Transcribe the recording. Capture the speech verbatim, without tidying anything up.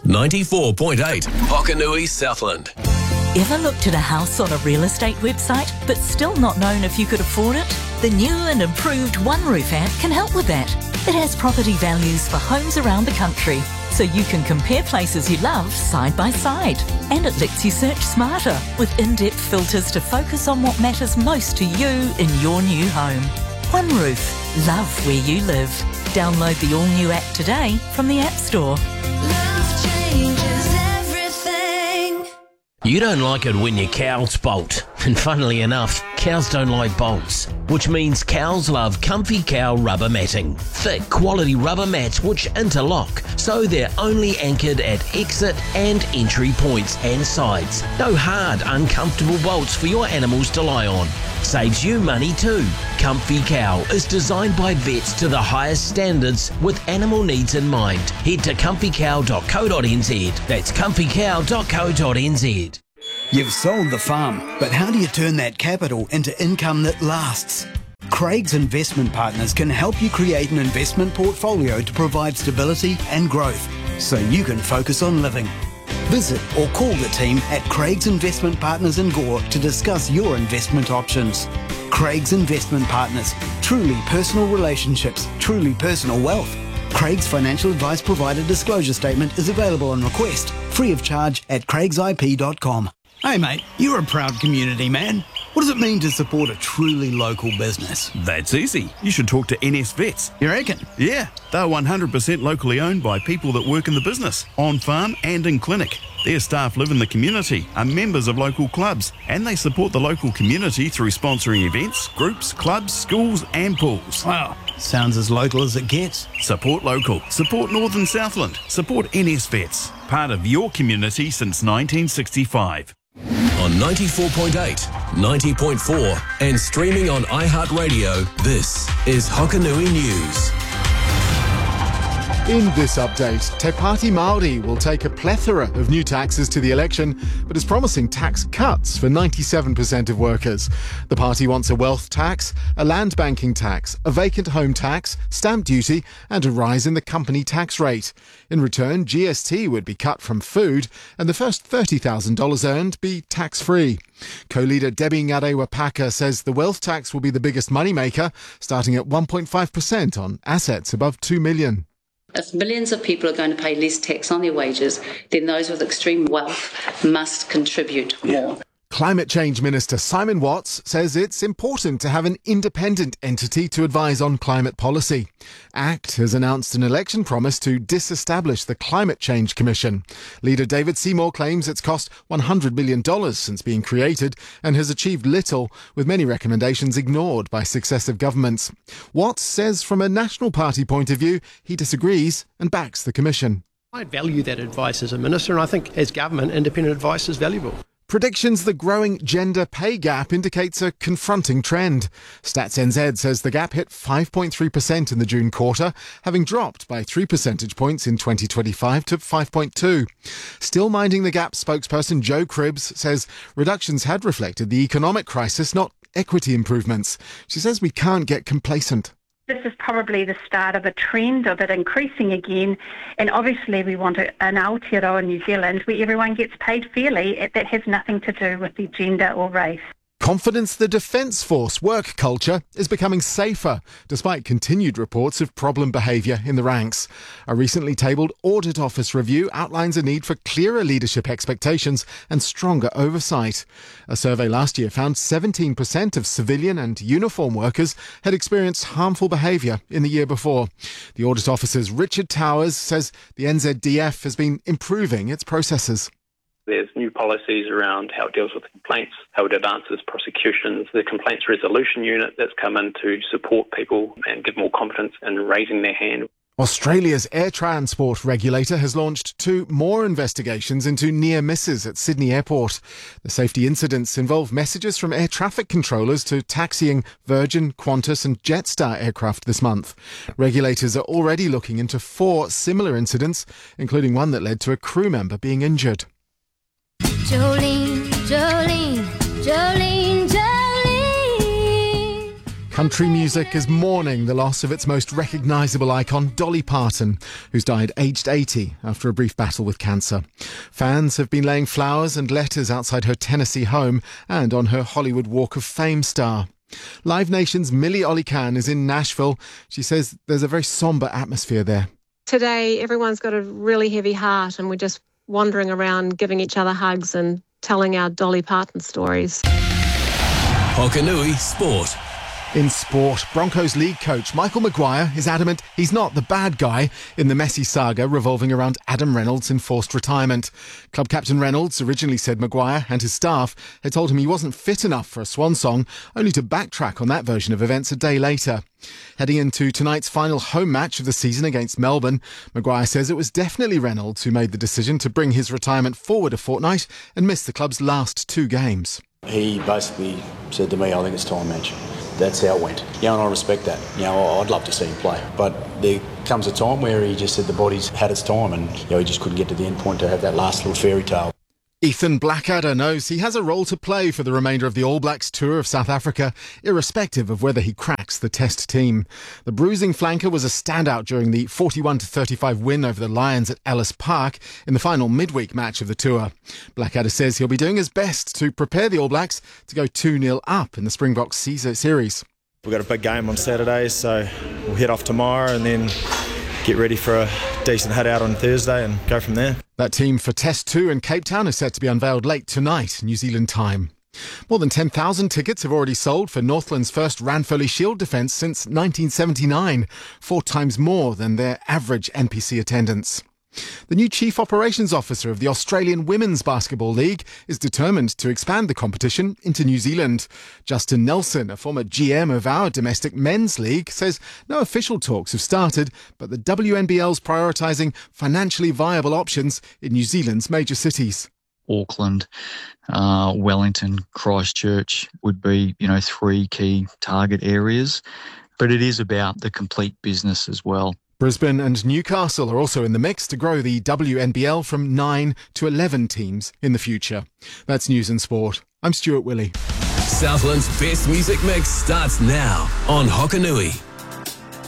ninety-four point eight Hokanui Southland. Ever looked at a house on a real estate website but still not known if you could afford it? The new and improved One Roof app can help with that. It has property values for homes around the country, so you can compare places you love side by side. And it lets you search smarter with in-depth filters to focus on what matters most to you in your new home. One Roof. Love where you live. Download the all-new app today from the App Store. Love changes everything. You don't like it when your cows bolt. And funnily enough, cows don't like bolts, which means cows love Comfy Cow rubber matting. Thick, quality rubber mats which interlock, so they're only anchored at exit and entry points and sides. No hard, uncomfortable bolts for your animals to lie on. Saves you money too. Comfy Cow is designed by vets to the highest standards with animal needs in mind. Head to comfy cow dot co dot n z. That's comfy cow dot co dot n z. You've sold the farm, but how do you turn that capital into income that lasts? Craig's Investment Partners can help you create an investment portfolio to provide stability and growth so you can focus on living. Visit or call the team at Craig's Investment Partners in Gore to discuss your investment options. Craig's Investment Partners. Truly personal relationships, truly personal wealth. Craig's financial advice provider disclosure statement is available on request, free of charge at craigs I P dot com. Hey mate, you're a proud community man. What does it mean to support a truly local business? That's easy. You should talk to N S Vets. You reckon? Yeah, they're one hundred percent locally owned by people that work in the business, on farm and in clinic. Their staff live in the community, are members of local clubs, and they support the local community through sponsoring events, groups, clubs, schools and pools. Wow, sounds as local as it gets. Support local. Support Northern Southland. Support N S Vets. Part of your community since nineteen sixty-five. On ninety-four point eight, ninety point four and streaming on iHeartRadio, this is Hokanui News. In this update, Te Pāti Māori will take a plethora of new taxes to the election, but is promising tax cuts for ninety-seven percent of workers. The party wants a wealth tax, a land banking tax, a vacant home tax, stamp duty, and a rise in the company tax rate. In return, G S T would be cut from food, and the first thirty thousand dollars earned be tax-free. Co-leader Debbie Ngarewa-Paka says the wealth tax will be the biggest moneymaker, starting at one point five percent on assets above two million dollars. If millions of people are going to pay less tax on their wages, then those with extreme wealth must contribute more. Climate Change Minister Simon Watts says it's important to have an independent entity to advise on climate policy. ACT has announced an election promise to disestablish the Climate Change Commission. Leader David Seymour claims it's cost one hundred million dollars since being created and has achieved little, with many recommendations ignored by successive governments. Watts says from a National Party point of view, he disagrees and backs the commission. I value that advice as a minister, and I think as government, independent advice is valuable. Predictions the growing gender pay gap indicates a confronting trend. Stats N Z says the gap hit five point three percent in the June quarter, having dropped by three percentage points in twenty twenty-five to five point two. Still Minding the Gap spokesperson Joe Cribbs says reductions had reflected the economic crisis, not equity improvements. She says we can't get complacent. This is probably the start of a trend of it increasing again, and obviously we want a, an Aotearoa New Zealand where everyone gets paid fairly. That has nothing to do with the gender or race. Confidence the Defence Force work culture is becoming safer, despite continued reports of problem behaviour in the ranks. A recently tabled Audit Office review outlines a need for clearer leadership expectations and stronger oversight. A survey last year found seventeen percent of civilian and uniform workers had experienced harmful behaviour in the year before. The Audit Office's Richard Towers says the N Z D F has been improving its processes. There's new policies around how it deals with complaints, how it advances prosecutions, the complaints resolution unit that's come in to support people and give more confidence in raising their hand. Australia's air transport regulator has launched two more investigations into near misses at Sydney Airport. The safety incidents involve messages from air traffic controllers to taxiing Virgin, Qantas and Jetstar aircraft this month. Regulators are already looking into four similar incidents, including one that led to a crew member being injured. Jolene, Jolene, Jolene, Jolene. Country music is mourning the loss of its most recognisable icon, Dolly Parton, who's died aged eighty after a brief battle with cancer. Fans have been laying flowers and letters outside her Tennessee home and on her Hollywood Walk of Fame star. Live Nation's Millie Olican is in Nashville. She says there's a very sombre atmosphere there. Today, everyone's got a really heavy heart and we're just wandering around giving each other hugs and telling our Dolly Parton stories. Hokanui Sport. In sport, Broncos league coach Michael Maguire is adamant he's not the bad guy in the messy saga revolving around Adam Reynolds' enforced retirement. Club captain Reynolds originally said Maguire and his staff had told him he wasn't fit enough for a swan song, only to backtrack on that version of events a day later. Heading into tonight's final home match of the season against Melbourne, Maguire says it was definitely Reynolds who made the decision to bring his retirement forward a fortnight and miss the club's last two games. He basically said to me, I think it's time, Mitch. That's how it went. You know, and I respect that. You know, I'd love to see him play. But there comes a time where he just said the body's had its time and, you know, he just couldn't get to the end point to have that last little fairy tale. Ethan Blackadder knows he has a role to play for the remainder of the All Blacks tour of South Africa, irrespective of whether he cracks the Test team. The bruising flanker was a standout during the forty-one to thirty-five win over the Lions at Ellis Park in the final midweek match of the tour. Blackadder says he'll be doing his best to prepare the All Blacks to go two nil up in the Springboks series. We've got a big game on Saturday, so we'll head off tomorrow and then get ready for a decent hit out on Thursday and go from there. That team for Test two in Cape Town is set to be unveiled late tonight, New Zealand time. More than ten thousand tickets have already sold for Northland's first Ranfurly Shield defence since nineteen seventy-nine, four times more than their average N P C attendance. The new Chief Operations Officer of the Australian Women's Basketball League is determined to expand the competition into New Zealand. Justin Nelson, a former G M of our domestic men's league, says no official talks have started, but the W N B L's prioritising financially viable options in New Zealand's major cities. Auckland, uh, Wellington, Christchurch would be, you know, three key target areas, but it is about the complete business as well. Brisbane and Newcastle are also in the mix to grow the W N B L from nine to eleven teams in the future. That's News and Sport. I'm Stuart Willey. Southland's best music mix starts now on Hokanui.